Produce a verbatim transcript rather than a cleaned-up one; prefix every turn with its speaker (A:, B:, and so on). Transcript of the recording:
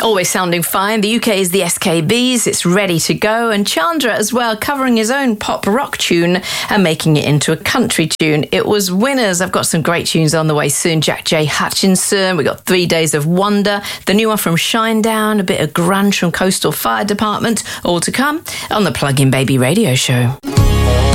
A: Always sounding fine. The U K is the S K Bs. It's ready to go. And Chandra as well, covering his own pop rock tune and making it into a country tune. It was Winners. I've got some great tunes on the way soon. Jack J. Hutchinson. We got Three Days of Wonder. The new one from Shinedown. A bit of grunge from Coastal Fire Department. All to come on the Plug-in Baby Radio Show.